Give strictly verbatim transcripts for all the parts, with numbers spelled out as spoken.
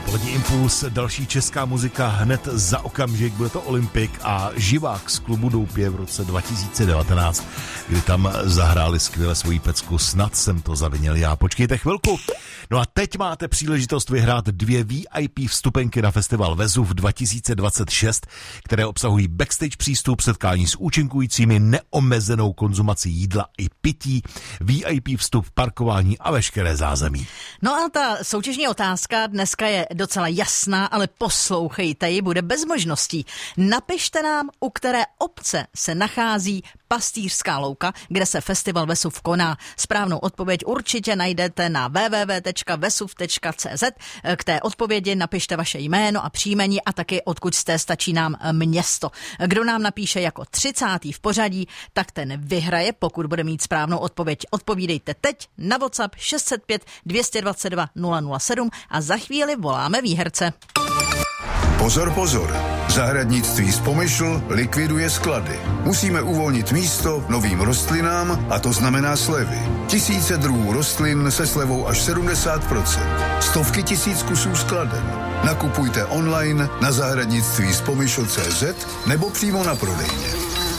Polední impuls, další česká muzika hned za okamžik, bude to Olympik a Živák z klubu Doupě v roce dva tisíce devatenáct, kdy tam zahráli skvěle svoji pecku Snad jsem to zavinil já. Počkejte chvilku. No a teď máte příležitost vyhrát dvě V I P vstupenky na festival Vezuv dva tisíce dvacet šest, které obsahují backstage přístup, setkání s účinkujícími, neomezenou konzumací jídla i pití, V I P vstup, parkování a veškeré zázemí. No a ta soutěžní otázka dneska je docela jasná, ale poslouchejte ji, bude bez možností. Napište nám, u které obce se nachází Pastýřská louka, kde se festival Vesuv koná. Správnou odpověď určitě najdete na w w w tečka vesuv tečka c z. K té odpovědi napište vaše jméno a příjmení a taky odkud jste, stačí nám město. Kdo nám napíše jako třicátý v pořadí, tak ten vyhraje, pokud bude mít správnou odpověď. Odpovídejte teď na WhatsApp šest set pět dvě stě dvacet dva nula nula sedm a za chvíli voláme výherce. Pozor, pozor. Zahradnictví z Pomyšl likviduje sklady. Musíme uvolnit místo novým rostlinám a to znamená slevy. Tisíce druhů rostlin se slevou až sedmdesát procent. Stovky tisíc kusů skladen. Nakupujte online na zahradnictví z pomyšl tečka cé zet nebo přímo na prodejně.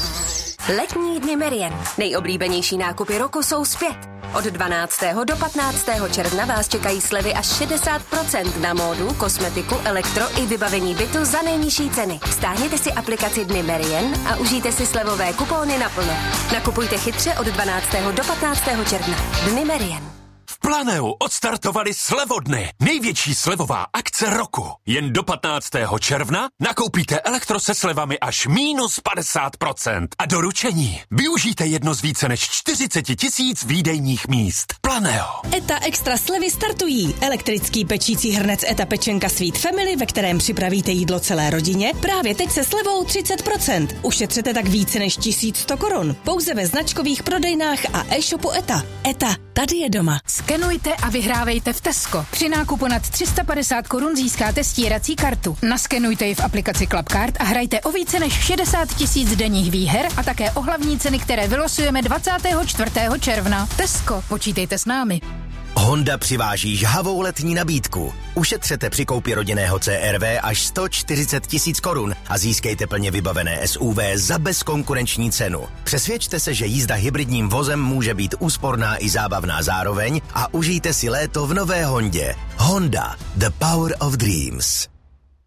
Letní dny Merian. Nejoblíbenější nákupy roku jsou zpět. Od dvanáctého do patnáctého června vás čekají slevy až šedesát procent na módu, kosmetiku, elektro i vybavení bytu za nejnižší ceny. Stáhněte si aplikaci Dny Merian a užijte si slevové kupóny naplno. Nakupujte chytře od dvanáctého do patnáctého června. Dny Merian. V Planeu odstartovali slevodny. Největší slevová akce roku. Jen do patnáctého června nakoupíte elektro se slevami až minus padesát procent. A doručení využijte jedno z více než čtyřicet tisíc výdejních míst. Planeo. ETA Extra slevy startují. Elektrický pečící hrnec ETA Pečenka Sweet Family, ve kterém připravíte jídlo celé rodině, právě teď se slevou třicet procent. Ušetřete tak více než tisíc sto korun. Pouze ve značkových prodejnách a e-shopu ETA. ETA, tady je doma. Skenujte a vyhrávejte v Tesco. Při nákupu nad tři sta padesát korun získáte stírací kartu. Naskenujte ji v aplikaci Clubcard a hrajte o více než šedesát tisíc denních výher a také o hlavní ceny, které vylosujeme dvacátého čtvrtého června. Tesco, počítejte s námi. Honda přiváží žhavou letní nabídku. Ušetřete při koupi rodinného C R V až sto čtyřicet tisíc korun a získejte plně vybavené S U V za bezkonkurenční cenu. Přesvědčte se, že jízda hybridním vozem může být úsporná i zábavná zároveň a užijte si léto v nové Hondě. Honda, the power of dreams.